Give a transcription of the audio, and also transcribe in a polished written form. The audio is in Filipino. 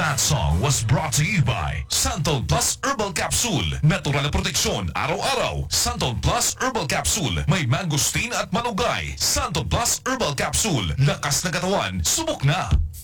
That song was brought to you by Santon Plus Herbal Capsule. Natural na proteksyon araw-araw. Santon Plus Herbal Capsule. May mangosteen at malunggay. Santon Plus Herbal Capsule. Lakas na katawan. Subok na.